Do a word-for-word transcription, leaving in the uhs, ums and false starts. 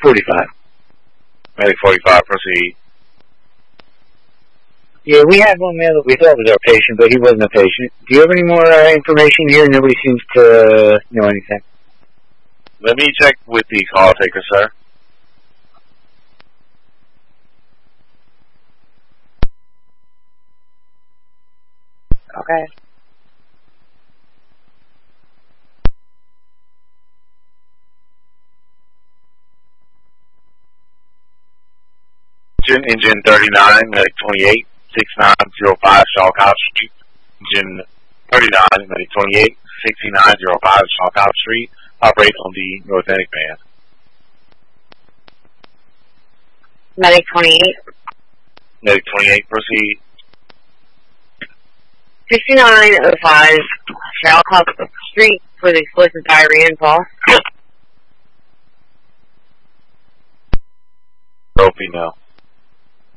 forty-five. Medic forty-five, proceed. Yeah, we had one male that we thought was our patient, but he wasn't a patient. Do you have any more uh, information here? Nobody seems to know anything. Let me check with the call taker, sir. Okay. Engine, engine thirty-nine, medic twenty-eight, sixty-nine oh five Shalkout Street. Engine thirty-nine, medic twenty-eight, sixty-nine oh five Shalkout Street. Operate on the North Atlantic band. Medic twenty-eight. Medic twenty-eight, proceed. sixty-nine oh five Shalkout Street for the explosive diarrhea and fall. Trophy, no.